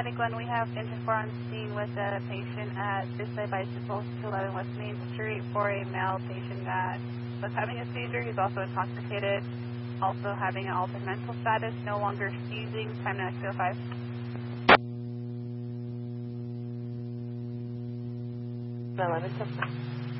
Paramedic 1, we have Interfor on scene with a patient at Suicide Bicycles 211 West Main Street for a male patient that was having a seizure. He's also intoxicated, also having an altered mental status, no longer seizing. Time now 205. No, let me